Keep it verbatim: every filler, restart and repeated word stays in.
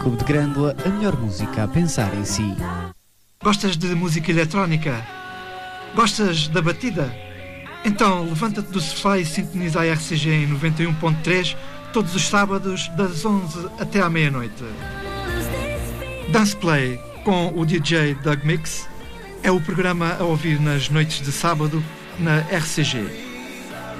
Clube de Grândola, a melhor música a pensar em si. Gostas de música eletrónica? Gostas da batida? Então levanta-te do sofá e sintoniza a R C G em noventa e um ponto três todos os sábados das onze até à meia-noite. Dance Play com o D J Doug Mix é o programa a ouvir nas noites de sábado na R C G.